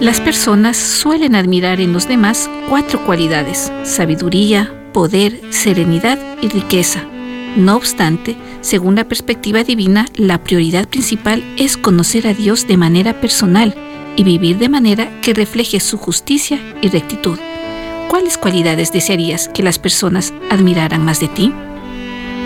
Las personas suelen admirar en los demás 4 cualidades: sabiduría, poder, serenidad y riqueza. No obstante, según la perspectiva divina, la prioridad principal es conocer a Dios de manera personal y vivir de manera que refleje su justicia y rectitud. ¿Cuáles cualidades desearías que las personas admiraran más de ti?